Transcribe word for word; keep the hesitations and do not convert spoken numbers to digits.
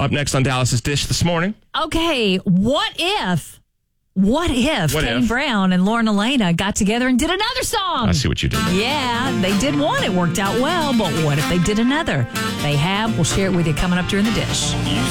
Up next on Dallas's Dish this morning. Okay, what if, what if What Kane if? Brown and Lauren Elena got together and did another song? I see what you did there. Yeah, they did one. It worked out well, but what if they did another? They have. We'll share it with you coming up during the Dish. You